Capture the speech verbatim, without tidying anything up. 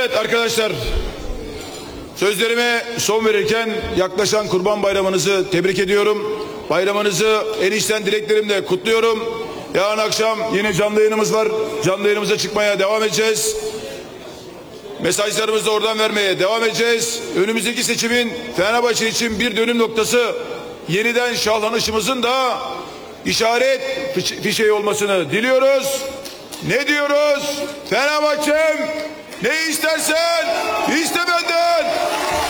Evet arkadaşlar, sözlerime son verirken yaklaşan Kurban Bayramınızı tebrik ediyorum. Bayramınızı en içten dileklerimle kutluyorum. Yarın akşam yine canlı yayınımız var. Canlı yayınımıza çıkmaya devam edeceğiz. Mesajlarımızı da oradan vermeye devam edeceğiz. Önümüzdeki seçimin Fenerbahçe için bir dönüm noktası, yeniden şahlanışımızın da işaret fişeği olmasını diliyoruz. Ne diyoruz? Fenerbahçe'm, ne istersen iste benden.